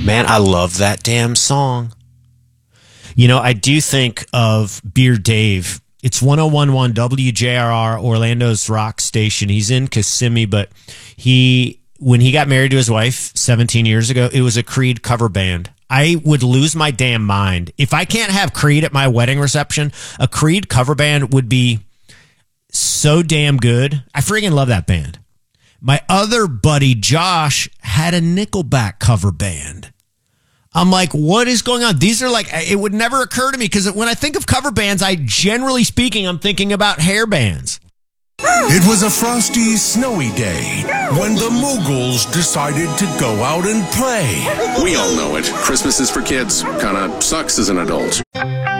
Man, I love that damn song. You know, I do think of Beer Dave. It's 101.1 WJRR, Orlando's rock station. He's in Kissimmee, but when he got married to his wife 17 years ago, it was a Creed cover band. I would lose my damn mind. If I can't have Creed at my wedding reception, a Creed cover band would be so damn good. I freaking love that band. My other buddy, Josh, had a Nickelback cover band. I'm like, what is going on? These are like, it would never occur to me because when I think of cover bands, generally speaking, I'm thinking about hair bands. It was a frosty, snowy day when the Moogles decided to go out and play. We all know it. Christmas is for kids. Kinda sucks as an adult.